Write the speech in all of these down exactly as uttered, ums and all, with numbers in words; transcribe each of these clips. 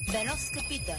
Беновска пита.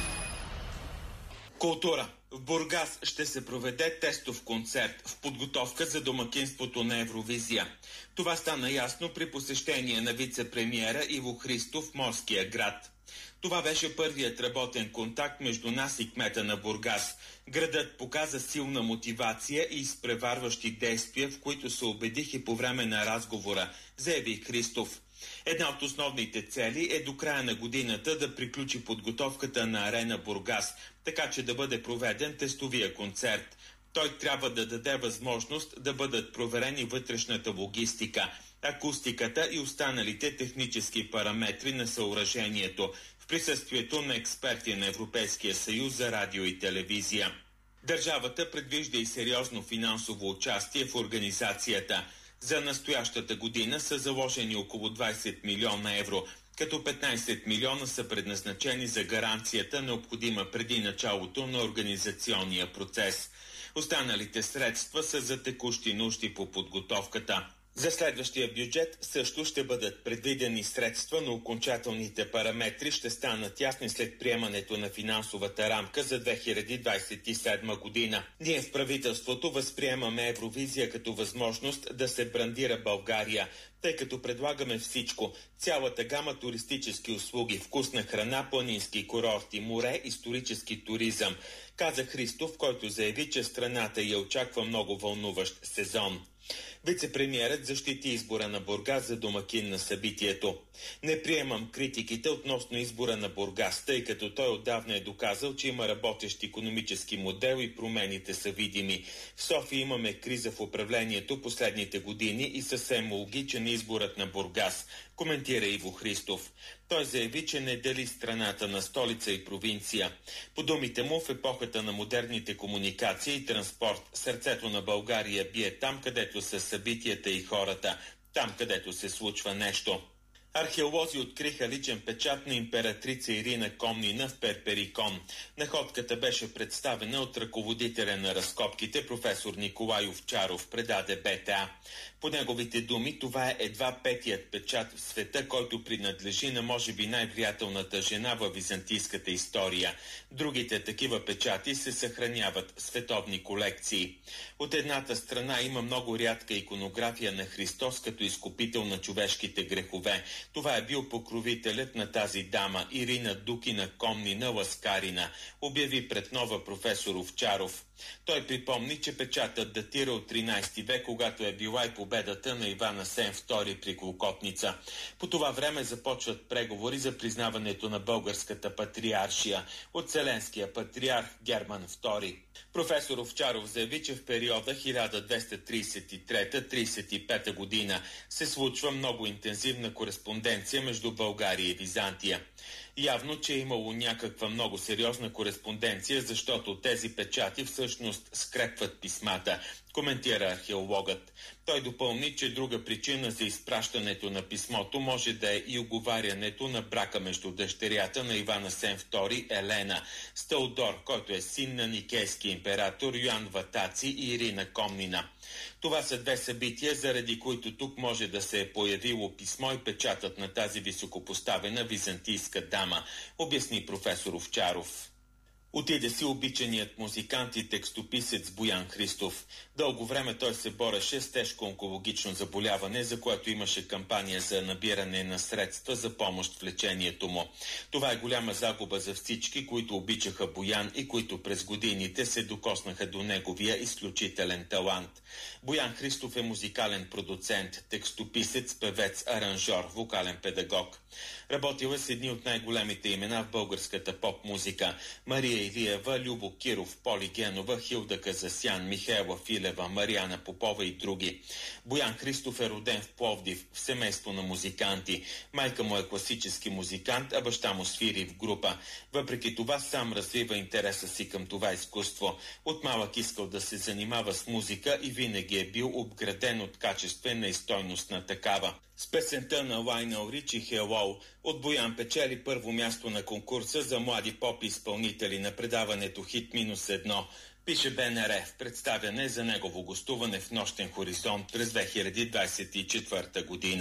Култура. В Бургас ще се проведе тестов концерт в подготовка за домакинството на Евровизия. Това стана ясно при посещение на вице-премиера Иво Христов в Морския град. Това беше първият работен контакт между нас и кмета на Бургас. Градът показа силна мотивация и изпреварващи действия, в които се убедих и по време на разговора, заяви Христов. Една от основните цели е до края на годината да приключи подготовката на Арена Бургас, така че да бъде проведен тестовия концерт. Той трябва да даде възможност да бъдат проверени вътрешната логистика, акустиката и останалите технически параметри на съоръжението в присъствието на експерти на Европейския съюз за радио и телевизия. Държавата предвижда и сериозно финансово участие в организацията. За настоящата година са заложени около двайсет милиона евро, като петнайсет милиона са предназначени за гаранцията, необходима преди началото на организационния процес. Останалите средства са за текущи нужди по подготовката. За следващия бюджет също ще бъдат предвидени средства, но окончателните параметри ще станат ясни след приемането на финансовата рамка за две хиляди двайсет и седма година. Ние в правителството възприемаме Евровизия като възможност да се брандира България, тъй като предлагаме всичко, цялата гама туристически услуги, вкусна храна, планински курорти, море, исторически туризъм, каза Христов, който заяви, че страната я очаква много вълнуващ сезон. Вице-премиерът защити избора на Бургас за домакин на събитието. Не приемам критиките относно избора на Бургас, тъй като той отдавна е доказал, че има работещ икономически модел и промените са видими. В София имаме криза в управлението последните години и съвсем логичен изборът на Бургас, коментира Иво Христов. Той заяви, че не дели страната на столица и провинция. По думите му, в епохата на модерните комуникации и транспорт, сърцето на България бие там, където са събитията и хората, там, където се случва нещо. Археолози откриха личен печат на императрица Ирина Комнина в Перперикон. Находката беше представена от ръководителя на разкопките професор Николай Овчаров, предаде БТА. По неговите думи, това е едва петият печат в света, който принадлежи на може би най-влиятелната жена във византийската история. Другите такива печати се съхраняват в световни колекции. От едната страна има много рядка иконография на Христос като изкупител на човешките грехове. Това е бил покровителят на тази дама, Ирина Дукина Комнина Ласкарина, обяви пред нова професор Овчаров. Той припомни, че печатът датира от тринайсети век, когато е била и победата на Иван Асен втори при Клокотница. По това време започват преговори за признаването на българската патриаршия от Вселенския патриарх Герман втори. Професор Овчаров заяви, че в периода хиляда двеста трийсет и трета до трийсет и пета година се случва много интензивна кореспонденция между България и Византия. Явно, че е имало някаква много сериозна кореспонденция, защото тези печати всъщност скрепват писмата, коментира археологът. Той допълни, че друга причина за изпращането на писмото може да е и уговарянето на брака между дъщерята на Иван Асен втори Елена с Теодор, който е син на никейски император Йоан Ватаци и Ирина Комнина. Това са две събития, заради които тук може да се е появило писмо и печатът на тази високопоставена византийска дама, обясни професор Овчаров. Отиде си обичаният музикант и текстописец Боян Христов. Дълго време той се бореше с тежко онкологично заболяване, за което имаше кампания за набиране на средства за помощ в лечението му. Това е голяма загуба за всички, които обичаха Боян и които през годините се докоснаха до неговия изключителен талант. Боян Христов е музикален продуцент, текстописец, певец, аранжор, вокален педагог. Работил е с едни от най-големите имена в българската поп-музика – Мария Илиева, Любо Киров, Поли Генова, Хилда Казасян, Михаела Филева, Мариана Попова и други. Боян Христов е роден в Пловдив, в семейство на музиканти. Майка му е класически музикант, а баща му свири в група. Въпреки това сам развива интереса си към това изкуство. От малък искал да се занимава с музика и винаги е бил обграден от качествена и стойностна такава. С песента на Лайнел Ричи «Hello» от Боян печели първо място на конкурса за млади поп-изпълнители на предаването Хит минус едно. Пише БНР в представяне за негово гостуване в Нощен хоризонт през две хиляди двадесет и четвърта година.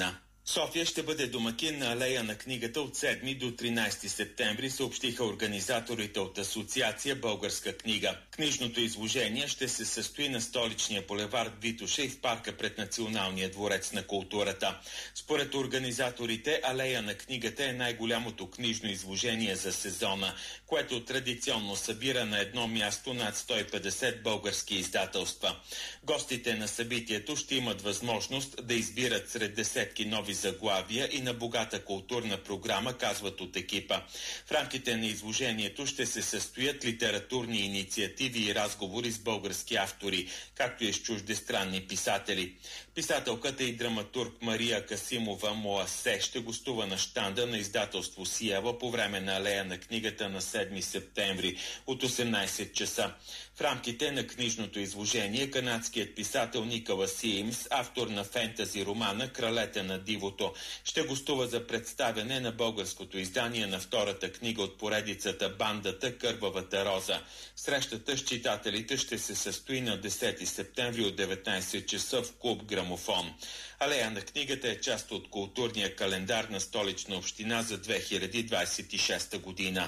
София ще бъде домакин на алея на книгата от седми до тринайсети септември, съобщиха организаторите от Асоциация Българска книга. Книжното изложение ще се състои на столичния булевард Витоша и в парка пред Националния дворец на културата. Според организаторите, алея на книгата е най-голямото книжно изложение за сезона, което традиционно събира на едно място над сто и петдесет български издателства. Гостите на събитието ще имат възможност да избират сред десетки нови заглавия и на богата културна програма, казват от екипа. В рамките на изложението ще се състоят литературни инициативи и разговори с български автори, както и с чуждестранни писатели. Писателката и драматург Мария Касимова Моасе ще гостува на щанда на издателство Сиева по време на алея на книгата на седми септември от осемнайсет часа. В рамките на книжното изложение канадският писател Николас Сиимс, автор на фентази романа Кралете на дивото, ще гостува за представяне на българското издание на втората книга от поредицата Бандата Кървавата роза. Срещата с читателите ще се състои на десети септември от деветнайсет часа в клуб Грамофон. Алея на книгата е част от културния календар на Столична община за две хиляди двайсет и шеста година.